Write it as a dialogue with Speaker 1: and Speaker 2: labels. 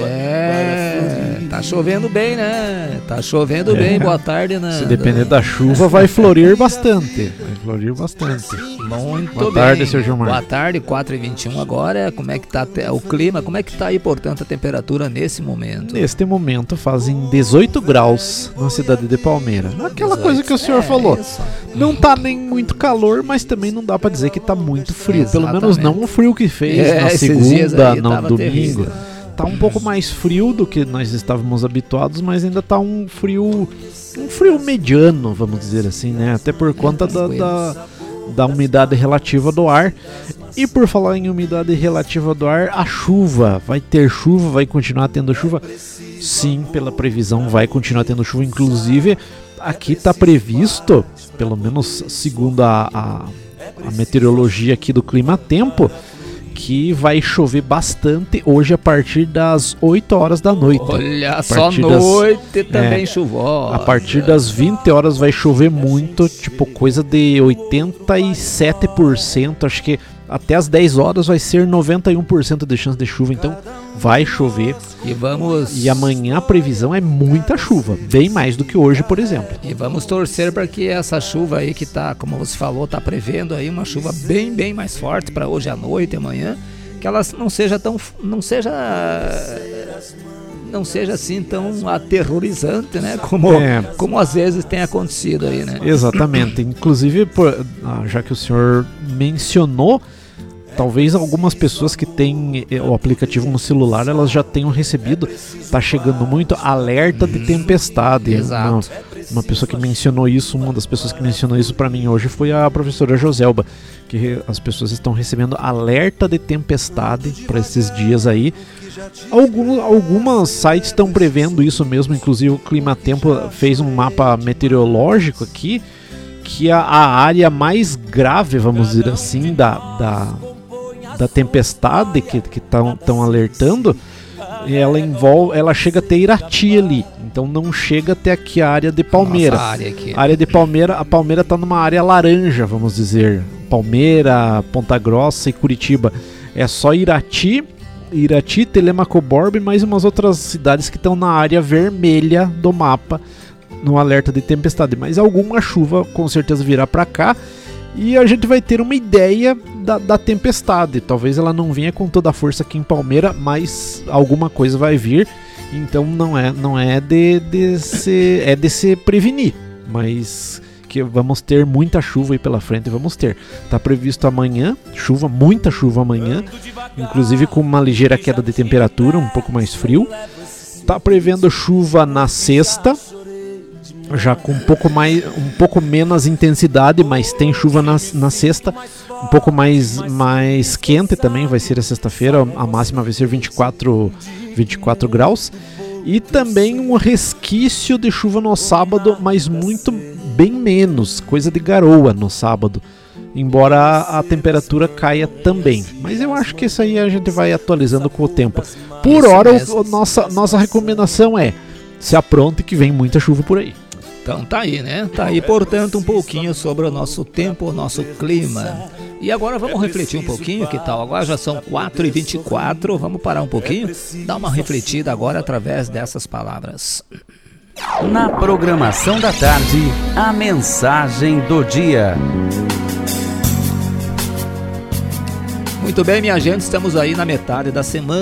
Speaker 1: Tá chovendo bem, né? Tá chovendo bem, boa tarde, né?
Speaker 2: Se depender da chuva, vai florir bastante.
Speaker 1: Muito
Speaker 2: boa
Speaker 1: bem.
Speaker 2: Tarde, seu Gilmar.
Speaker 1: Boa tarde, 4h21 agora. Como é que tá o clima? Como é que tá aí, portanto, a temperatura nesse momento?
Speaker 2: Neste momento fazem 18 graus na cidade de Palmeira. Aquela
Speaker 1: 18.
Speaker 2: Coisa que o senhor falou.
Speaker 1: Isso.
Speaker 2: Não tá nem muito calor, mas também não dá pra dizer que tá muito frio.
Speaker 1: Exatamente.
Speaker 2: Pelo menos não o frio que fez na segunda, no domingo.
Speaker 1: Terrível.
Speaker 2: Tá um pouco mais frio do que nós estávamos habituados, mas ainda tá um frio mediano, vamos dizer assim, né? Até por conta da umidade relativa do ar. E por falar em umidade relativa do ar, a chuva, vai ter chuva, vai continuar tendo chuva? Sim, pela previsão vai continuar tendo chuva, inclusive aqui tá previsto, pelo menos segundo a meteorologia aqui do Clima Tempo, que vai chover bastante hoje a partir das 8 horas da noite.
Speaker 1: Olha, só noite também chuvosa.
Speaker 2: A partir das 20 horas vai chover muito, tipo coisa de 87%, acho que até as 10 horas vai ser 91% de chance de chuva, então vai chover. E amanhã a previsão é muita chuva, bem mais do que hoje, por exemplo.
Speaker 1: E vamos torcer para que essa chuva aí que tá, como você falou, tá prevendo aí uma chuva bem mais forte para hoje à noite e amanhã, que ela não seja assim tão aterrorizante, né? Como às vezes tem acontecido aí, né?
Speaker 2: Exatamente. Inclusive, já que o senhor mencionou, talvez algumas pessoas que têm o aplicativo no celular, elas já tenham recebido, tá chegando muito alerta de tempestade.
Speaker 1: Exato.
Speaker 2: Uma pessoa que mencionou isso, uma das pessoas que mencionou isso para mim hoje foi a professora Joselba, que as pessoas estão recebendo alerta de tempestade para esses dias aí. Algumas sites estão prevendo isso mesmo, inclusive o Clima Tempo fez um mapa meteorológico aqui, que a área mais grave, vamos dizer assim, da tempestade que estão alertando, ela chega até Irati ali, então não chega até aqui a área de Palmeira.
Speaker 1: A
Speaker 2: área de Palmeira, a Palmeira está numa área laranja, vamos dizer. Palmeira, Ponta Grossa e Curitiba. É só Irati, Telemaco Borba e mais umas outras cidades que estão na área vermelha do mapa, no alerta de tempestade. Mas alguma chuva com certeza virá para cá e a gente vai ter uma ideia da tempestade. Talvez ela não venha com toda a força aqui em Palmeira, mas alguma coisa vai vir. Então não é de se prevenir, mas que vamos ter muita chuva aí pela frente, vamos ter. Tá previsto amanhã, muita chuva amanhã, inclusive com uma ligeira queda de temperatura, um pouco mais frio. Tá prevendo chuva na sexta, já com um pouco menos intensidade, mas tem chuva na sexta, um pouco mais quente também, vai ser a sexta-feira, a máxima vai ser 24 graus. E também um resquício de chuva no sábado, mas bem menos, coisa de garoa no sábado, embora a temperatura caia também. Mas eu acho que isso aí a gente vai atualizando com o tempo. Por hora, nossa recomendação é: se apronte que vem muita chuva por aí.
Speaker 1: Então tá aí, né? Tá aí, portanto, um pouquinho sobre o nosso tempo, o nosso clima. E agora vamos refletir um pouquinho, que tal? Agora já são 4h24, vamos parar um pouquinho, dar uma refletida agora através dessas palavras.
Speaker 3: Na programação da tarde, a mensagem do dia.
Speaker 1: Muito bem, minha gente, estamos aí na metade da semana.